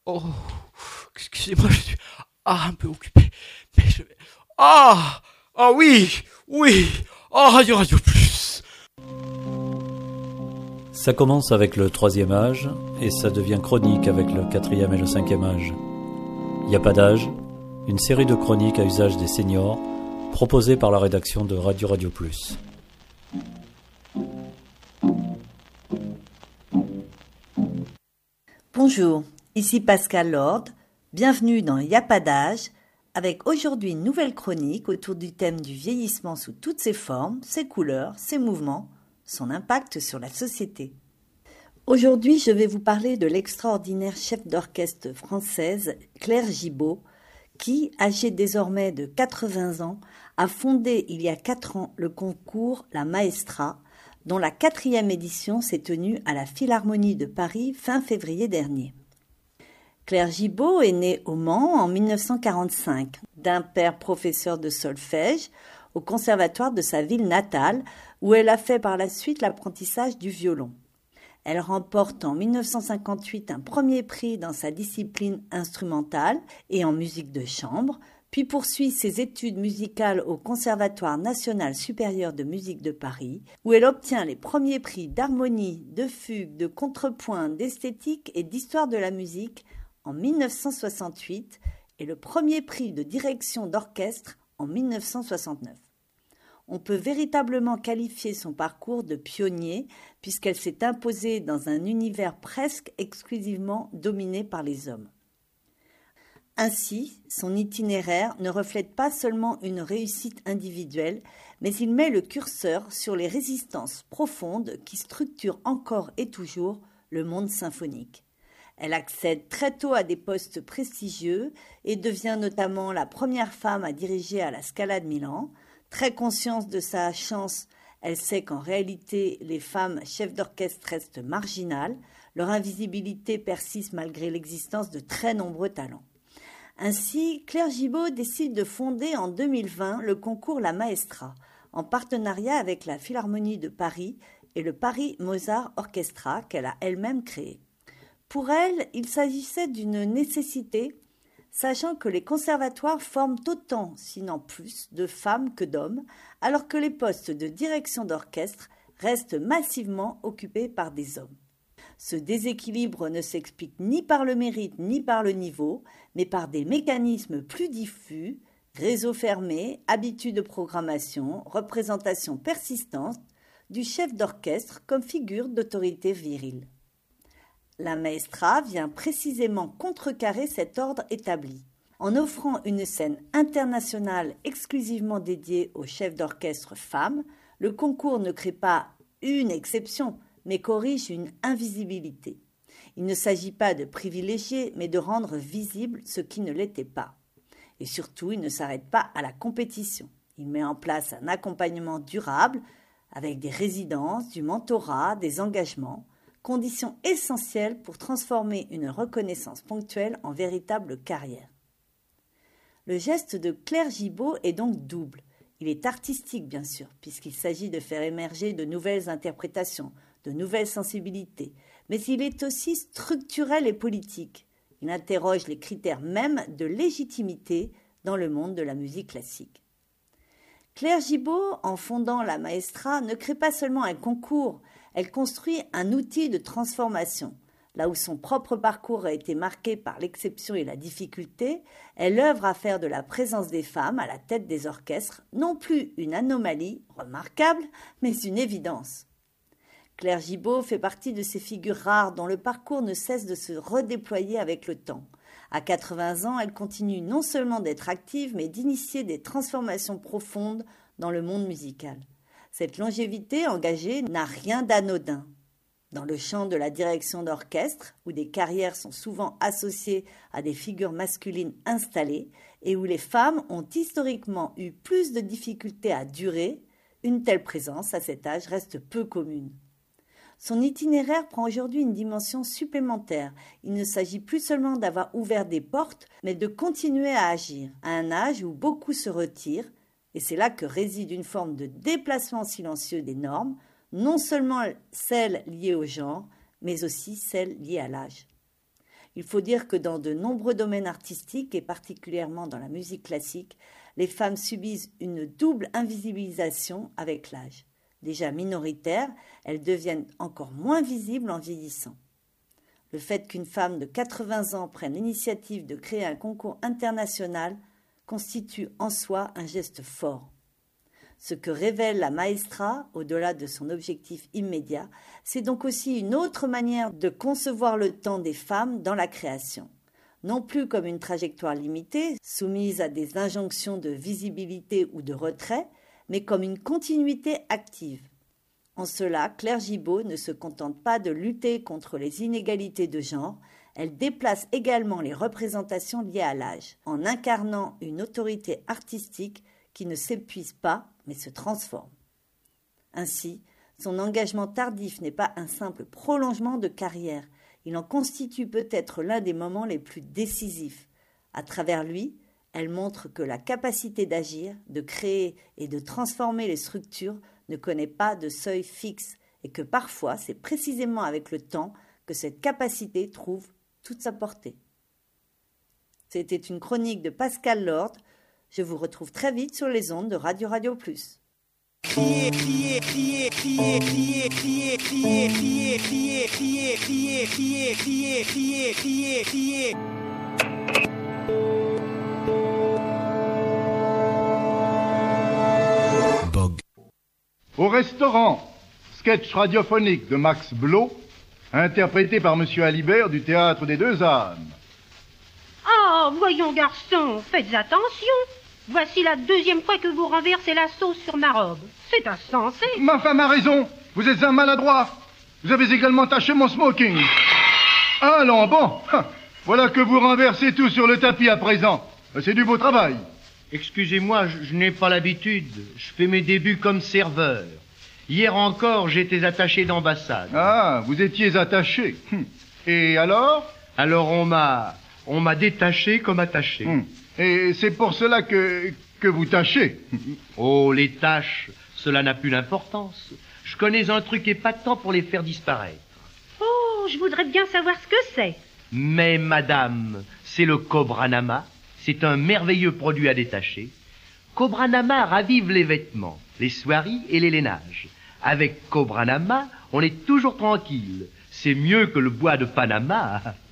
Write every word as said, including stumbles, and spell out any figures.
Oh, excusez-moi, je suis ah, un peu occupé. Mais je vais... Ah Ah oui Oui Ah, Radio Radio Plus. Ça commence avec le troisième âge et ça devient chronique avec le quatrième et le cinquième âge. Y a pas d'âge, une série de chroniques à usage des seniors proposées par la rédaction de Radio Radio Plus. Bonjour, ici Pascal Lord, bienvenue dans Y a pas d'âge, avec aujourd'hui une nouvelle chronique autour du thème du vieillissement sous toutes ses formes, ses couleurs, ses mouvements, son impact sur la société. Aujourd'hui, je vais vous parler de l'extraordinaire chef d'orchestre française Claire Gibault, qui, âgée désormais de quatre-vingts ans, a fondé il y a quatre ans le concours La Maestra, dont la quatrième édition s'est tenue à la Philharmonie de Paris fin février dernier. Claire Gibault est née au Mans en mille neuf cent quarante-cinq, d'un père professeur de solfège au conservatoire de sa ville natale, où elle a fait par la suite l'apprentissage du violon. Elle remporte en mille neuf cent cinquante-huit un premier prix dans sa discipline instrumentale et en musique de chambre, puis poursuit ses études musicales au Conservatoire national supérieur de musique de Paris, où elle obtient les premiers prix d'harmonie, de fugue, de contrepoint, d'esthétique et d'histoire de la musique en mille neuf cent soixante-huit et le premier prix de direction d'orchestre en mille neuf cent soixante-neuf. On peut véritablement qualifier son parcours de pionnier puisqu'elle s'est imposée dans un univers presque exclusivement dominé par les hommes. Ainsi, son itinéraire ne reflète pas seulement une réussite individuelle, mais il met le curseur sur les résistances profondes qui structurent encore et toujours le monde symphonique. Elle accède très tôt à des postes prestigieux et devient notamment la première femme à diriger à la Scala de Milan. Très consciente de sa chance, elle sait qu'en réalité, les femmes chefs d'orchestre restent marginales. Leur invisibilité persiste malgré l'existence de très nombreux talents. Ainsi, Claire Gibault décide de fonder en deux mille vingt le concours La Maestra, en partenariat avec la Philharmonie de Paris et le Paris Mozart Orchestra qu'elle a elle-même créé. Pour elle, il s'agissait d'une nécessité, sachant que les conservatoires forment autant, sinon plus, de femmes que d'hommes, alors que les postes de direction d'orchestre restent massivement occupés par des hommes. Ce déséquilibre ne s'explique ni par le mérite ni par le niveau, mais par des mécanismes plus diffus, réseaux fermés, habitudes de programmation, représentation persistante du chef d'orchestre comme figure d'autorité virile. La Maestra vient précisément contrecarrer cet ordre établi. En offrant une scène internationale exclusivement dédiée aux chefs d'orchestre femmes, le concours ne crée pas une exception, mais corrige une invisibilité. Il ne s'agit pas de privilégier, mais de rendre visible ce qui ne l'était pas. Et surtout, il ne s'arrête pas à la compétition. Il met en place un accompagnement durable avec des résidences, du mentorat, des engagements, conditions essentielles pour transformer une reconnaissance ponctuelle en véritable carrière. Le geste de Claire Gibault est donc double. Il est artistique, bien sûr, puisqu'il s'agit de faire émerger de nouvelles interprétations, de nouvelles sensibilités, mais il est aussi structurel et politique. Il interroge les critères mêmes de légitimité dans le monde de la musique classique. Claire Gibault, en fondant la Maestra, ne crée pas seulement un concours, elle construit un outil de transformation. Là où son propre parcours a été marqué par l'exception et la difficulté, elle œuvre à faire de la présence des femmes à la tête des orchestres non plus une anomalie remarquable, mais une évidence. Claire Gibault fait partie de ces figures rares dont le parcours ne cesse de se redéployer avec le temps. À quatre-vingts ans, elle continue non seulement d'être active, mais d'initier des transformations profondes dans le monde musical. Cette longévité engagée n'a rien d'anodin. Dans le champ de la direction d'orchestre, où des carrières sont souvent associées à des figures masculines installées et où les femmes ont historiquement eu plus de difficultés à durer, une telle présence à cet âge reste peu commune. Son itinéraire prend aujourd'hui une dimension supplémentaire. Il ne s'agit plus seulement d'avoir ouvert des portes, mais de continuer à agir, à un âge où beaucoup se retirent, et c'est là que réside une forme de déplacement silencieux des normes, non seulement celles liées au genre, mais aussi celles liées à l'âge. Il faut dire que dans de nombreux domaines artistiques, et particulièrement dans la musique classique, les femmes subissent une double invisibilisation avec l'âge. Déjà minoritaires, elles deviennent encore moins visibles en vieillissant. Le fait qu'une femme de quatre-vingts ans prenne l'initiative de créer un concours international constitue en soi un geste fort. Ce que révèle la maestra, au-delà de son objectif immédiat, c'est donc aussi une autre manière de concevoir le temps des femmes dans la création. Non plus comme une trajectoire limitée, soumise à des injonctions de visibilité ou de retrait, mais comme une continuité active. En cela, Claire Gibault ne se contente pas de lutter contre les inégalités de genre, elle déplace également les représentations liées à l'âge, en incarnant une autorité artistique qui ne s'épuise pas, mais se transforme. Ainsi, son engagement tardif n'est pas un simple prolongement de carrière, il en constitue peut-être l'un des moments les plus décisifs. À travers lui, elle montre que la capacité d'agir, de créer et de transformer les structures ne connaît pas de seuil fixe et que parfois c'est précisément avec le temps que cette capacité trouve toute sa portée. C'était une chronique de Pascal Lord. Je vous retrouve très vite sur les ondes de Radio Radio Plus. Crier, crier, crier, crier, crier, crier, crier, crier, crier, crier, crier, crier, crier, crier, crier, crier. Bog. Au restaurant, sketch radiophonique de Max Blot, interprété par Monsieur Alibert du Théâtre des Deux Ânes. Oh, voyons, garçon, faites attention. Voici la deuxième fois que vous renversez la sauce sur ma robe. C'est insensé. Ma femme a raison. Vous êtes un maladroit. Vous avez également taché mon smoking. Allons, bon. Voilà que vous renversez tout sur le tapis à présent. C'est du beau travail. Excusez-moi, je, je n'ai pas l'habitude. Je fais mes débuts comme serveur. Hier encore, j'étais attaché d'ambassade. Ah, vous étiez attaché. Et alors? Alors on m'a... on m'a détaché comme attaché. Hum. Et c'est pour cela que... que vous tâchez. Oh, les tâches, cela n'a plus d'importance. Je connais un truc épatant pour les faire disparaître. Oh, je voudrais bien savoir ce que c'est. Mais madame, c'est le Cobranama. C'est un merveilleux produit à détacher. Cobranama ravive les vêtements, les soieries et les lainages. Avec Cobranama, on est toujours tranquille. C'est mieux que le bois de Panama.